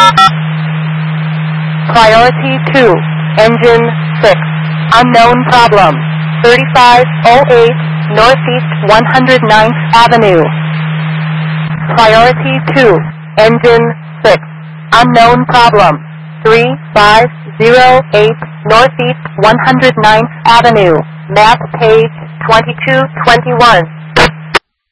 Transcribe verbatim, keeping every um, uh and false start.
Priority two, engine six, unknown problem, thirty-five oh eight Northeast one hundred ninth Avenue. Priority two, engine six, unknown problem, three five oh eight Northeast one hundred ninth Avenue, map page twenty-two twenty-one.